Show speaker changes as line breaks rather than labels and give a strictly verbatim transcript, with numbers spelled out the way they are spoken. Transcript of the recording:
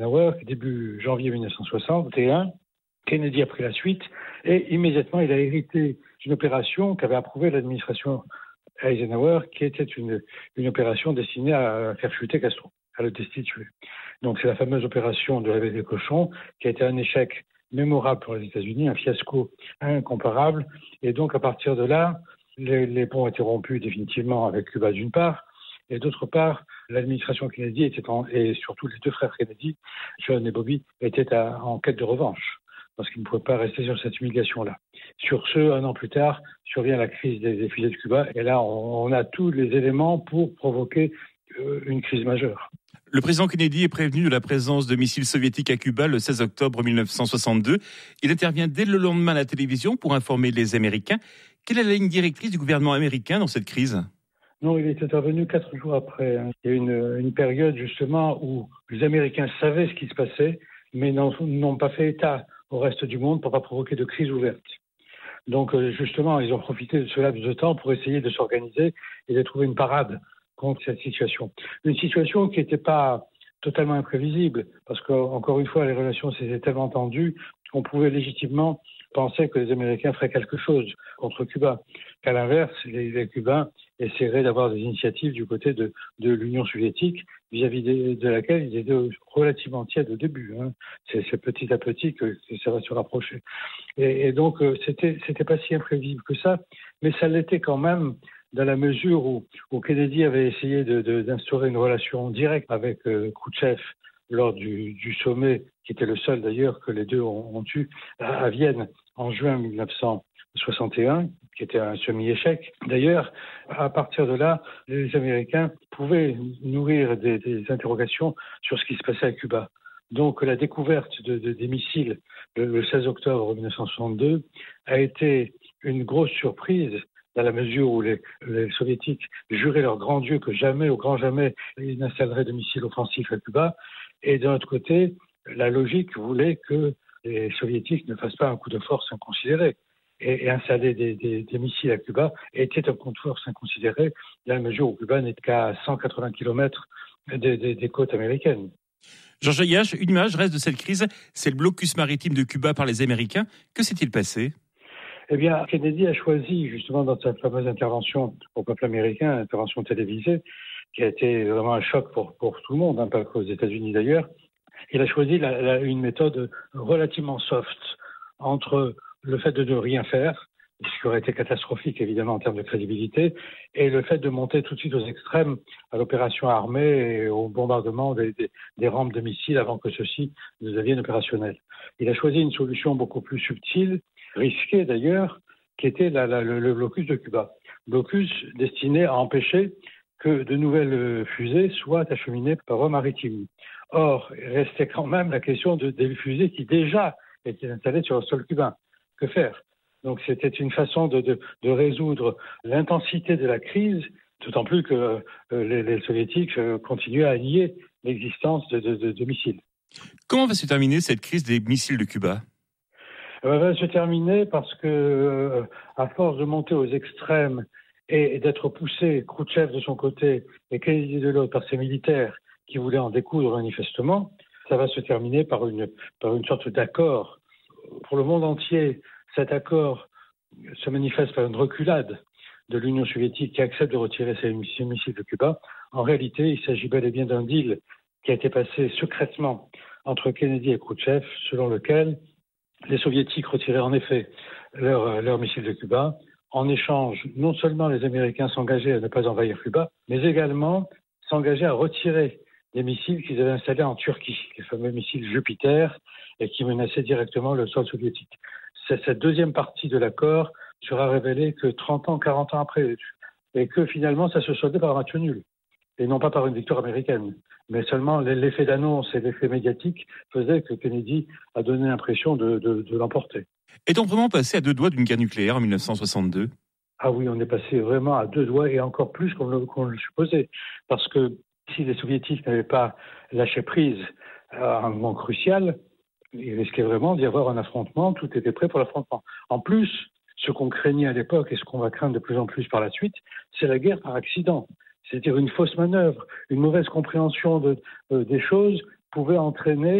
Eisenhower, début janvier mille neuf cent soixante et un. Kennedy a pris la suite et immédiatement il a hérité d'une opération qu'avait approuvée l'administration Eisenhower, qui était une, une opération destinée à faire chuter Castro, à le destituer. Donc c'est la fameuse opération de réveil des cochons qui a été un échec mémorable pour les États-Unis, un fiasco incomparable. Et donc à partir de là, les, les ponts ont été rompus définitivement avec Cuba d'une part, et d'autre part, l'administration Kennedy était en, et surtout les deux frères Kennedy, John et Bobby, étaient à, en quête de revanche, parce qu'ils ne pouvaient pas rester sur cette humiliation-là. Sur ce, un an plus tard, survient la crise des, des fusées de Cuba, et là, on, on a tous les éléments pour provoquer euh, une crise majeure.
Le président Kennedy est prévenu de la présence de missiles soviétiques à Cuba le seize octobre mille neuf cent soixante-deux. Il intervient dès le lendemain à la télévision pour informer les Américains. Quelle est la ligne directrice du gouvernement américain dans cette crise ?
Non, il est intervenu quatre jours après. Il y a une, une période justement où les Américains savaient ce qui se passait, mais n'ont, n'ont pas fait état au reste du monde pour ne pas provoquer de crise ouverte. Donc justement, ils ont profité de ce laps de temps pour essayer de s'organiser et de trouver une parade contre cette situation. Une situation qui n'était pas totalement imprévisible, parce qu'encore une fois, les relations s'étaient tellement tendues qu'on pouvait légitimement penser que les Américains feraient quelque chose contre Cuba. Qu'à l'inverse, les, les Cubains essaieraient d'avoir des initiatives du côté de, de l'Union soviétique, vis-à-vis de, de laquelle ils étaient relativement tièdes au début. Hein. C'est, c'est petit à petit que, que ça va se rapprocher. Et, et donc, c'était, c'était pas si imprévisible que ça, mais ça l'était quand même, dans la mesure où, où Kennedy avait essayé de, de, d'instaurer une relation directe avec euh, Khrouchtchev lors du, du sommet, qui était le seul d'ailleurs que les deux ont, ont eu à, à Vienne en juin mille neuf cent soixante et un, qui était un semi-échec. D'ailleurs, à partir de là, les Américains pouvaient nourrir des, des interrogations sur ce qui se passait à Cuba. Donc la découverte de, de, des missiles le, le seize octobre mille neuf cent soixante-deux a été une grosse surprise, dans la mesure où les, les soviétiques juraient leur grand Dieu que jamais, au grand jamais, ils n'installeraient de missiles offensifs à Cuba. Et d'un autre côté, la logique voulait que les soviétiques ne fassent pas un coup de force inconsidéré. Et, et installer des, des, des missiles à Cuba était un coup de force inconsidéré, dans la mesure où Cuba n'est qu'à cent quatre-vingts kilomètres des, des, des côtes américaines.
Jean-Jacques Gahache, une image reste de cette crise, c'est le blocus maritime de Cuba par les Américains. Que s'est-il passé ?
Eh bien, Kennedy a choisi, justement, dans sa fameuse intervention au peuple américain, intervention télévisée, qui a été vraiment un choc pour, pour tout le monde, hein, pas qu'aux États-Unis d'ailleurs. Il a choisi la, la, une méthode relativement soft entre le fait de ne rien faire, ce qui aurait été catastrophique évidemment en termes de crédibilité, et le fait de monter tout de suite aux extrêmes à l'opération armée et au bombardement des, des, des rampes de missiles avant que ceux-ci ne deviennent opérationnels. Il a choisi une solution beaucoup plus subtile, risquée d'ailleurs, qui était la, la, le, le blocus de Cuba. Blocus destiné à empêcher que de nouvelles fusées soient acheminées par voie maritime. Or, restait quand même la question de, des fusées qui déjà étaient installées sur le sol cubain. Que faire ? Donc c'était une façon de, de, de résoudre l'intensité de la crise, d'autant plus que euh, les, les soviétiques euh, continuaient à nier l'existence de, de, de, de missiles.
Comment va se terminer cette crise des missiles de Cuba ?
Elle va se terminer parce que, euh, à force de monter aux extrêmes et, et d'être poussé, Khrouchtchev de son côté et Kennedy de l'autre, par ses militaires qui voulaient en découdre manifestement, ça va se terminer par une, par une sorte d'accord. Pour le monde entier, cet accord se manifeste par une reculade de l'Union soviétique qui accepte de retirer ses missiles de Cuba. En réalité, il s'agit bel et bien d'un deal qui a été passé secrètement entre Kennedy et Khrouchtchev, selon lequel les soviétiques retiraient en effet leurs leur missiles de Cuba. En échange, non seulement les Américains s'engageaient à ne pas envahir Cuba, mais également s'engageaient à retirer des missiles qu'ils avaient installés en Turquie, les fameux missiles Jupiter, et qui menaçaient directement le sol soviétique. C'est cette deuxième partie de l'accord sera révélée que trente ans, quarante ans après, et que finalement ça se soldait par un match nul, et non pas par une victoire américaine. Mais seulement l'effet d'annonce et l'effet médiatique faisaient que Kennedy a donné l'impression de, de, de l'emporter.
Est-on vraiment passé à deux doigts d'une guerre nucléaire en mille neuf cent soixante-deux ?
Ah oui, on est passé vraiment à deux doigts, et encore plus qu'on le, qu'on le supposait. Parce que si les soviétiques n'avaient pas lâché prise à un moment crucial, il risquait vraiment d'y avoir un affrontement, tout était prêt pour l'affrontement. En plus, ce qu'on craignait à l'époque et ce qu'on va craindre de plus en plus par la suite, c'est la guerre par accident. C'est-à-dire une fausse manœuvre, une mauvaise compréhension de, euh, des choses pouvait entraîner